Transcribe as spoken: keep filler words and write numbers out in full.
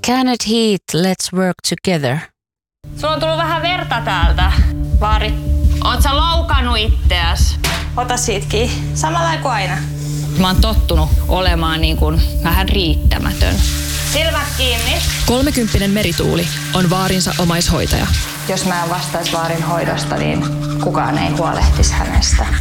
Cannot heat, let's work together. Sulla on tullut vähän verta täältä, Vaari. Oot sä loukannut itteäs? Ota siitä kiinni. Samalla kuin aina. Mä oon tottunut olemaan niin kuin vähän riittämätön. Silmät kiinni. Kolmekymppinen Merituuli on Vaarinsa omaishoitaja. Jos mä en vastaisi Vaarin hoidosta, niin kukaan ei huolehtisi hänestä.